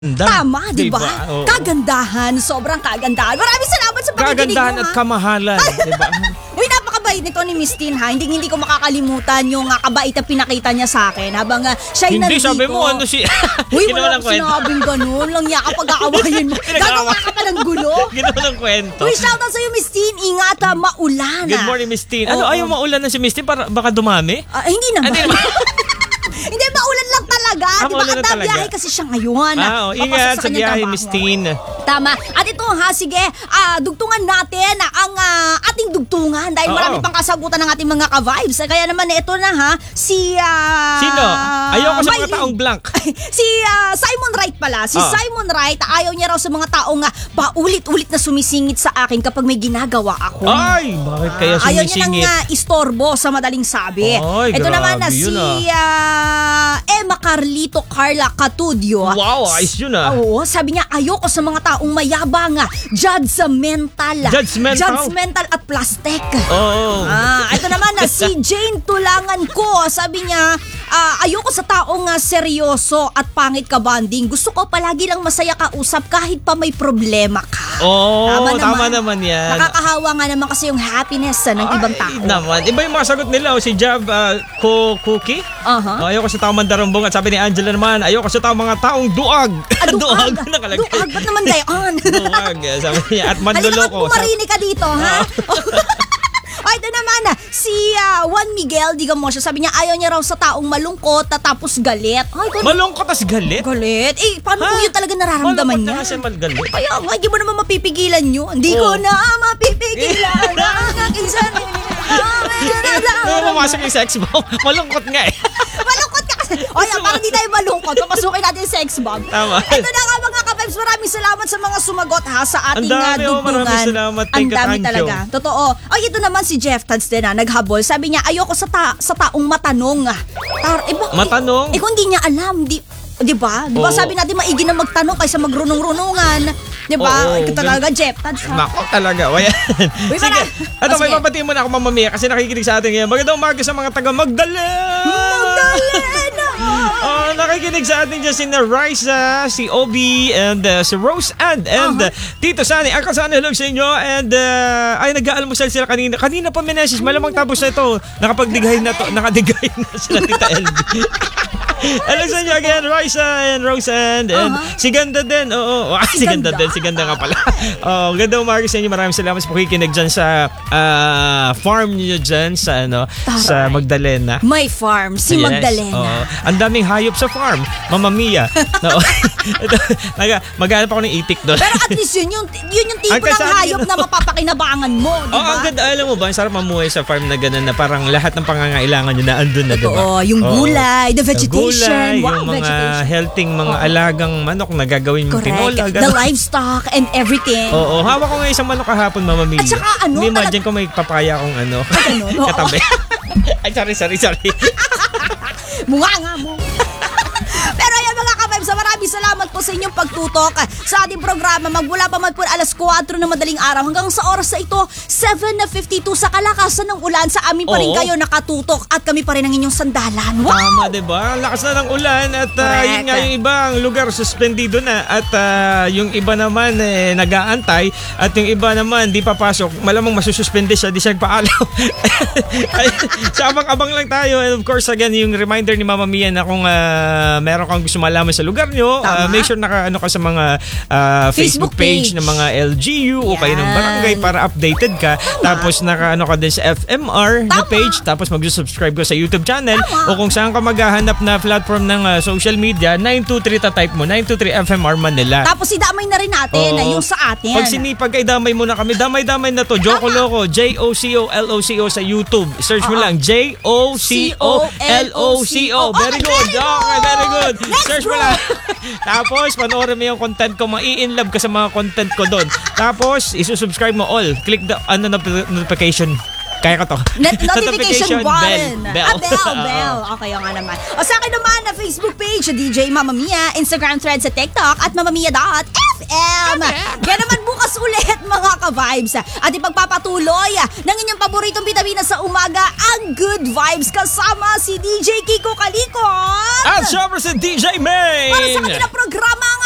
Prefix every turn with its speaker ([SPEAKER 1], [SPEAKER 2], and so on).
[SPEAKER 1] Tama, di ba?
[SPEAKER 2] Oo.
[SPEAKER 1] Kagandahan, sobrang kagandahan. Maraming salamat sa pakikinig mo,
[SPEAKER 2] Kagandahan at kamahalan, di ba?
[SPEAKER 1] Uy, napakabait nito ni Miss Tin, ha? Hindi ko makakalimutan yung kabait na pinakita niya sa akin habang siya'y
[SPEAKER 2] Hindi,
[SPEAKER 1] nandito.
[SPEAKER 2] sabi mo, ano si...
[SPEAKER 1] Uy,
[SPEAKER 2] Ginawa
[SPEAKER 1] wala
[SPEAKER 2] ng
[SPEAKER 1] ko
[SPEAKER 2] kwento.
[SPEAKER 1] sinabing ganun. Lang niya kapag aawayin mo. Gagawa ka pa ng gulo.
[SPEAKER 2] Ginawa ng kwento.
[SPEAKER 1] Uy, shoutout sa'yo, Miss Tin. Ingat, maulan.
[SPEAKER 2] Good morning, Miss Tin. Ano,
[SPEAKER 1] Oo.
[SPEAKER 2] ayaw maulan na si Miss Tin? Baka dumami?
[SPEAKER 1] Hindi naman.
[SPEAKER 2] Hindi naman.
[SPEAKER 1] Hindi, maulan lang talaga. Diba?
[SPEAKER 2] Maulan
[SPEAKER 1] At
[SPEAKER 2] na talaga.
[SPEAKER 1] biyahe kasi siya ngayon.
[SPEAKER 2] Ingat sa
[SPEAKER 1] kanyang
[SPEAKER 2] biyahe,
[SPEAKER 1] trabaho.
[SPEAKER 2] Miss Tin.
[SPEAKER 1] Tama. At ito sige, dugtungan natin ang ating dugtungan dahil
[SPEAKER 2] Oo.
[SPEAKER 1] marami pang kasagutan ng ating mga ka-vibes. Kaya naman ito na si...
[SPEAKER 2] Sino? Ayoko sa mga
[SPEAKER 1] Maylin.
[SPEAKER 2] taong blank.
[SPEAKER 1] Si Simon Wright pala. Si
[SPEAKER 2] Oo.
[SPEAKER 1] Simon Wright, ayaw niya raw sa mga taong paulit-ulit na sumisingit sa akin kapag may ginagawa ako.
[SPEAKER 2] Ay, bakit kaya
[SPEAKER 1] Ayaw niya
[SPEAKER 2] sumisingit?
[SPEAKER 1] ng istorbo sa madaling sabi.
[SPEAKER 2] Ay,
[SPEAKER 1] Ito naman na
[SPEAKER 2] grabe
[SPEAKER 1] si
[SPEAKER 2] yun,
[SPEAKER 1] Emma Carlito Carla Catudio.
[SPEAKER 2] Wow, ayos yun
[SPEAKER 1] Oo, sabi niya ayoko sa mga taong mayabang, judgmental. Judgmental at plastic.
[SPEAKER 2] Oo.
[SPEAKER 1] Ito naman na si Jane Tulangan ko. Sabi niya, ayoko sa taong seryoso at pangit ka bonding. Gusto ko palagi lang masaya ka usap kahit pa may problema ka.
[SPEAKER 2] Tama naman yan.
[SPEAKER 1] Nakakahawa nga naman kasi yung happiness ng ibang tao.
[SPEAKER 2] Naman. Iba yung mga sagot nila. Si Jab Cookie. Ayoko sa taong mandarambong. At sabi ni Angela naman, ayoko sa taong mga taong duag.
[SPEAKER 1] Duag?
[SPEAKER 2] Nakalagay.
[SPEAKER 1] Duag? Ba't naman gayon?
[SPEAKER 2] Duag. Sabi niya. At manduloko.
[SPEAKER 1] Halika pumarini ka dito, ha? Ito naman si Juan Miguel Digamosio. Sabi niya ayaw niya raw sa taong malungkot tapos galit.
[SPEAKER 2] Malungkot as galit?
[SPEAKER 1] Galit? Paano kung yun talaga nararamdaman niya?
[SPEAKER 2] Malungkot na siya magalit.
[SPEAKER 1] Kaya hindi mo naman mapipigilan yun. Hindi ko na mapipigilan ang aking sarili.
[SPEAKER 2] Pumasok yung sex bomb. Malungkot nga eh.
[SPEAKER 1] Malungkot ka kasi. Para di tayo malungkot, papasukin natin yung sex bomb.
[SPEAKER 2] Tama.
[SPEAKER 1] Ito na nga mga ka-vibes. Maraming salamat sa mga sumagot sa ating dugtungan.
[SPEAKER 2] Maraming salamat.
[SPEAKER 1] Ang dami
[SPEAKER 2] Thank you.
[SPEAKER 1] talaga. Totoo. Ito naman si Jeff Tads din naghabol. Sabi niya, ayoko sa taong matanong.
[SPEAKER 2] Matanong?
[SPEAKER 1] Kung hindi niya alam, di ba? Di ba sabi natin maigi na magtanong kaysa magrunong-runungan. Di ba? Ito talaga, Jeff Tads.
[SPEAKER 2] Nako talaga. Sige. Ito, may papatiin mo na ako mamamaya kasi nakikinig sa atin ngayon. Magandang umaga sa mga taga Magdalena! Nakikinig sa atin dyan si Raisa, si Obi, and si Rose and Tito Sani. Ako sana hello sa inyo. And nag-aalmusal sila kanina. Kanina pa message. Malamang tapos na ito. Nakapagdigay na to. Nakadigay na sila, Tita LB. Hello sa inyo again, Raisa and Rose and si Ganda din. Si Ganda din. Si Ganda nga pala. Ganda umaga sa inyo. Maraming salamat sa pakikinig dyan sa farm niyo dyan sa sa Magdalena.
[SPEAKER 1] May farm, si Magdalena.
[SPEAKER 2] Ang daming hayop sa farm. Mamma Mia. Maghanap ako ng itik doon.
[SPEAKER 1] Pero at least yun yung tipo ng hayop na mapapakinabangan mo, di ba?
[SPEAKER 2] Ang ganda. Alam mo ba, ang sarap mamuhay sa farm na gano'n na parang lahat ng pangangailangan nyo na andun na, di ba?
[SPEAKER 1] Yung gulay, the vegetation.
[SPEAKER 2] Yung mga healthy mga alagang manok na gagawin mong tinola.
[SPEAKER 1] The livestock and everything.
[SPEAKER 2] Hawak ko nga isang manok kahapon, Mama Mia.
[SPEAKER 1] At saka
[SPEAKER 2] imagine ko may papaya akong katabi. Ay, sorry.
[SPEAKER 1] Bunga nga mo. Pero ayan mga ka-vibes, maraming salamat po sa inyong pagtutok sa ating programa. Magmula pa man po alas 4 ng madaling araw hanggang sa oras na ito, 7:52 sa kalakasan ng ulan. Sa amin pa rin kayo nakatutok at kami pa rin ang inyong sandalan. Wow!
[SPEAKER 2] Tama, diba? Ang lakas na ng ulan at yun nga yung ibang lugar suspendido na at yung iba naman nag-aantay at yung iba naman di papasok. Malamang masususpende siya, di siya nagpaalaw. So abang-abang lang tayo and of course again yung reminder ni Mama Mia na kung meron kang gusto malaman sa lugar nyo, make sure ka sa mga Facebook page ng mga LGU o kayo ng barangay para updated ka. Tapos ka din sa FMR na page, tapos mag-subscribe ka sa YouTube channel o kung saan ka maghahanap na platform ng social media, 923 type mo, 923 FMR Manila.
[SPEAKER 1] Tapos idamay na rin natin yung sa atin.
[SPEAKER 2] Pag sinipag ay damay mo na kami, damay na to. Joko Loco, JOCOLOCO sa YouTube. Search mo lang JOCOLOCO. Very good. Okay, very good. Search mo lang. Tapos panoorin mo yung content ko, mai-inlove ka sa mga content ko doon. Tapos isusubscribe mo all. Click the notification. Kaya ko to.
[SPEAKER 1] Notification bell.
[SPEAKER 2] Bell.
[SPEAKER 1] Bell. Okay, nga naman. O sa akin naman na Facebook page, DJ Mama Mia, Instagram thread sa TikTok at mamamia.fm. Kaya naman bukas ulit mga ka-vibes. At ipagpapatuloy ng inyong paboritong bitamina sa umaga, ang Good Vibes kasama si DJ Kiko Kalikot.
[SPEAKER 2] At syempre si DJ May.
[SPEAKER 1] Para sa kanilang programang